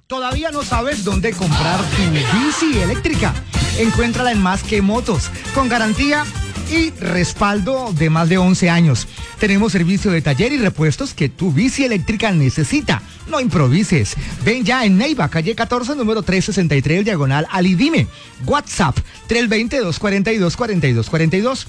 ¿Todavía no sabes dónde comprar tu bici eléctrica? Encuéntrala en Más que Motos, con garantía y respaldo de más de 11 años. Tenemos servicio de taller y repuestos que tu bici eléctrica necesita. No improvises. Ven ya en Neiva, calle 14, número 363, diagonal Alidime. WhatsApp 320-242-4242,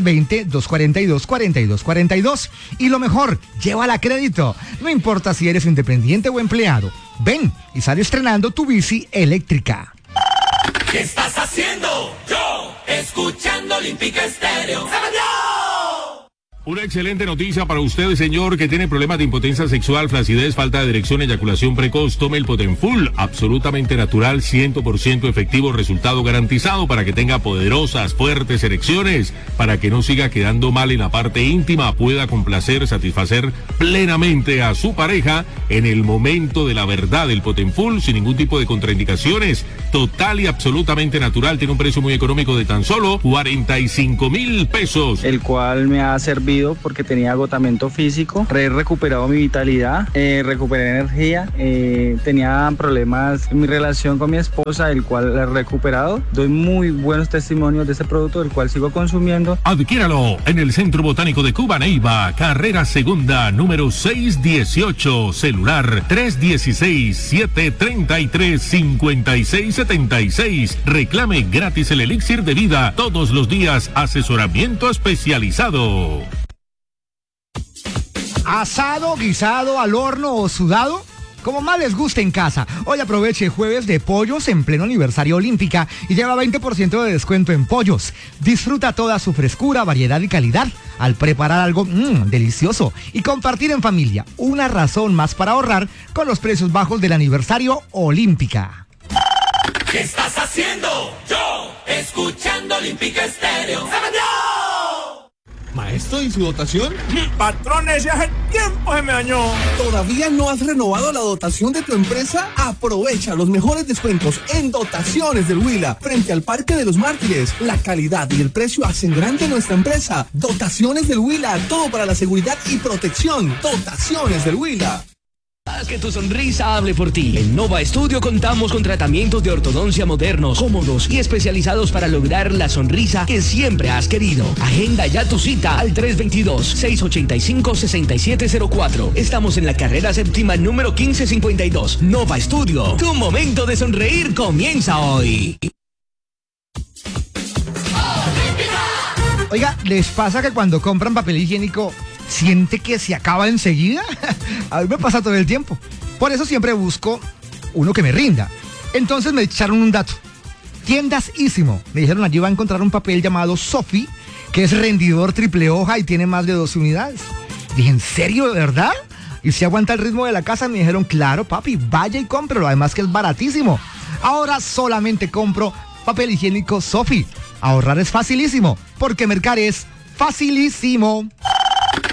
320-242-4242. Y lo mejor, llévala a crédito. No importa si eres independiente o empleado. Ven y sale estrenando tu bici eléctrica. ¿Qué estás haciendo? Yo, escuchando Olímpica Estéreo. ¡Se vendió! Una excelente noticia para usted, señor, que tiene problemas de impotencia sexual, flacidez, falta de erección, eyaculación precoz. Tome el Potenfull, absolutamente natural, 100% efectivo, resultado garantizado para que tenga poderosas, fuertes erecciones, para que no siga quedando mal en la parte íntima, pueda complacer, satisfacer plenamente a su pareja en el momento de la verdad. El Potenfull, sin ningún tipo de contraindicaciones, total y absolutamente natural, tiene un precio muy económico de tan solo 45,000 pesos. El cual me ha servido porque tenía agotamiento físico, he recuperado mi vitalidad, recuperé energía, tenía problemas en mi relación con mi esposa, el cual he recuperado. Doy muy buenos testimonios de ese producto, el cual sigo consumiendo. Adquiéralo en el Centro Botánico de Cuba, Neiva, carrera segunda, número 618, celular 316-733-5676. Reclame gratis el elixir de vida, todos los días, asesoramiento especializado. Asado, guisado, al horno o sudado, como más les guste en casa. Hoy aproveche jueves de pollos en pleno aniversario Olímpica y lleva 20% de descuento en pollos. Disfruta toda su frescura, variedad y calidad al preparar algo delicioso y compartir en familia. Una razón más para ahorrar con los precios bajos del aniversario Olímpica. ¿Qué estás haciendo? Yo, escuchando Olímpica Estéreo. ¡Se vendió! Maestro, ¿y su dotación? Patrones, ya hace tiempo se me dañó. ¿Todavía no has renovado la dotación de tu empresa? Aprovecha los mejores descuentos en dotaciones del Huila frente al Parque de los Mártires. La calidad y el precio hacen grande nuestra empresa. Dotaciones del Huila, todo para la seguridad y protección. Dotaciones del Huila. Haz que tu sonrisa hable por ti. En Nova Studio contamos con tratamientos de ortodoncia modernos, cómodos y especializados para lograr la sonrisa que siempre has querido. Agenda ya tu cita al 322-685-6704. Estamos en la carrera séptima número 1552. Nova Studio. Tu momento de sonreír comienza hoy. Oiga, ¿les pasa que cuando compran papel higiénico siente que se acaba enseguida? A mí me pasa todo el tiempo. Por eso siempre busco uno que me rinda. Entonces me echaron un dato. Tiendas Ísimo. Me dijeron, allí va a encontrar un papel llamado Sofi, que es rendidor triple hoja y tiene más de 12 unidades. Dije, ¿en serio, de verdad? Y si aguanta el ritmo de la casa, me dijeron, claro, papi, vaya y cómprelo. Además que es baratísimo. Ahora solamente compro papel higiénico Sofi. Ahorrar es facilísimo, porque mercar es facilísimo.